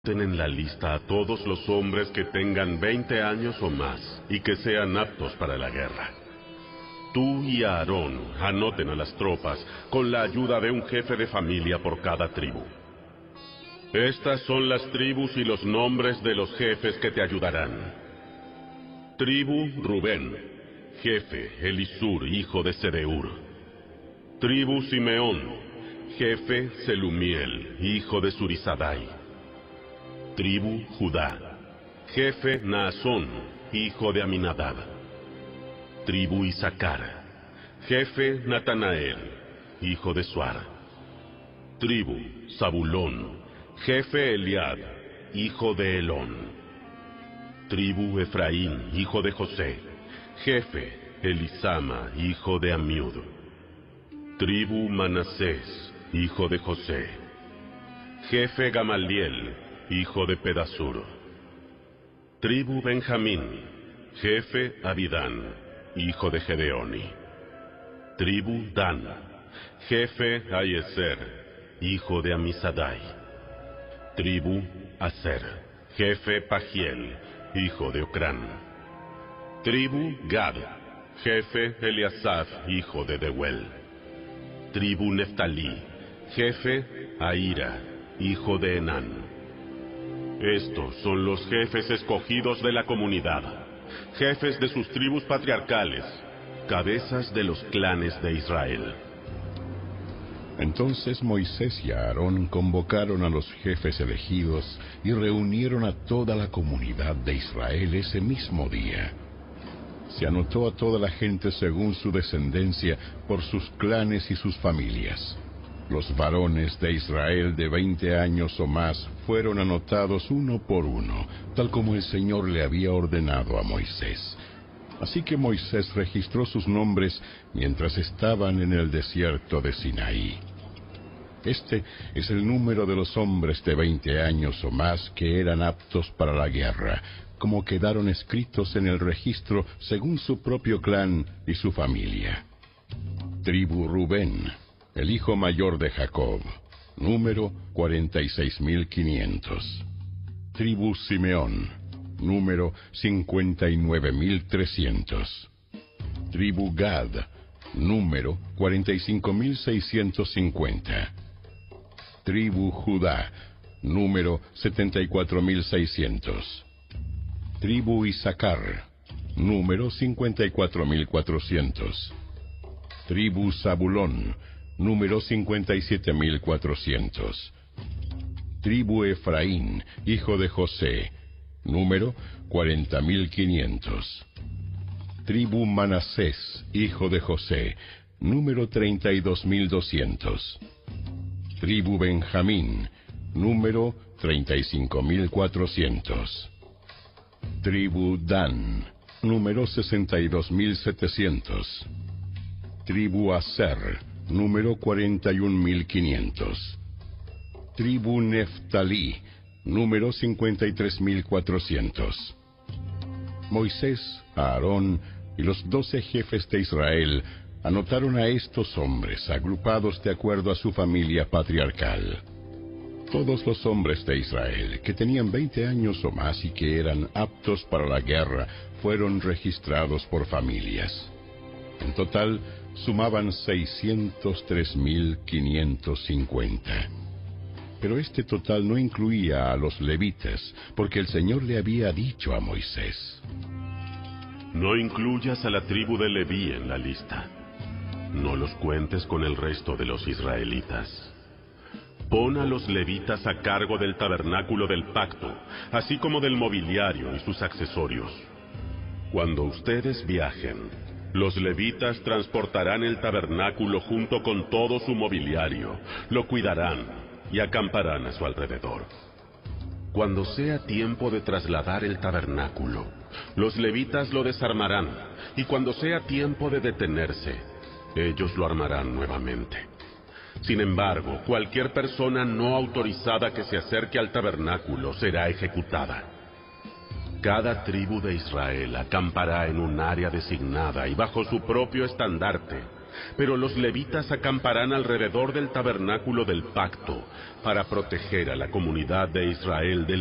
Anoten en la lista a todos los hombres que tengan 20 años o más y que sean aptos para la guerra. Tú y Aarón anoten a las tropas con la ayuda de un jefe de familia por cada tribu. Estas son las tribus y los nombres de los jefes que te ayudarán. Tribu Rubén, jefe Elisur, hijo de Sedeur. Tribu Simeón, jefe Selumiel, hijo de Surisadai. Tribu Judá, jefe Naasón, hijo de Aminadab. Tribu Isaacar, jefe Natanael, hijo de Suar. Tribu Zabulón, jefe Eliad, hijo de Elón. Tribu Efraín, hijo de José, jefe Elisama, hijo de Amiud. Tribu Manasés, hijo de José, jefe Gamaliel, hijo de Pedasur. Tribu Benjamín, jefe Abidán, hijo de Gedeoni. Tribu Dan, jefe Aiezer, hijo de Amisadai. Tribu Aser, jefe Pagiel, hijo de Ocrán. Tribu Gad, jefe Eliasaf, hijo de Deuel. Tribu Neftalí, jefe Ahira, hijo de Enán. Estos son los jefes escogidos de la comunidad, jefes de sus tribus patriarcales, cabezas de los clanes de Israel. Entonces Moisés y Aarón convocaron a los jefes elegidos y reunieron a toda la comunidad de Israel ese mismo día. Se anotó a toda la gente según su descendencia por sus clanes y sus familias. Los varones de Israel de 20 años o más fueron anotados uno por uno, tal como el Señor le había ordenado a Moisés. Así que Moisés registró sus nombres mientras estaban en el desierto de Sinaí. Este es el número de los hombres de 20 años o más que eran aptos para la guerra, como quedaron escritos en el registro según su propio clan y su familia. Tribu Rubén, el hijo mayor de Jacob, número 46.500. Tribu Simeón, número 59.300. Tribu Gad, número 45.650. Tribu Judá, número 74.600. Tribu Isaacar, número 54.400. Tribu Zabulón, número 57.400. Tribu Efraín, hijo de José, número 40.500. Tribu Manasés, hijo de José, número 32.200. Tribu Benjamín, número 35.400. Tribu Dan, número 62.700. Tribu Aser, número 41.500. Tribu Neftalí, número 53.400. Moisés, Aarón y los 12 jefes de Israel anotaron a estos hombres agrupados de acuerdo a su familia patriarcal. Todos los hombres de Israel que tenían 20 años o más y que eran aptos para la guerra fueron registrados por familias. En total sumaban 603.550. Pero este total no incluía a los levitas, porque el Señor le había dicho a Moisés: No incluyas a la tribu de Leví en la lista. No los cuentes con el resto de los israelitas. Pon a los levitas a cargo del tabernáculo del pacto, así como del mobiliario y sus accesorios. Cuando ustedes viajen, los levitas transportarán el tabernáculo junto con todo su mobiliario, lo cuidarán y acamparán a su alrededor. Cuando sea tiempo de trasladar el tabernáculo, los levitas lo desarmarán, y cuando sea tiempo de detenerse, ellos lo armarán nuevamente. Sin embargo, cualquier persona no autorizada que se acerque al tabernáculo será ejecutada. Cada tribu de Israel acampará en un área designada y bajo su propio estandarte, Pero los levitas acamparán alrededor del tabernáculo del pacto para proteger a la comunidad de Israel del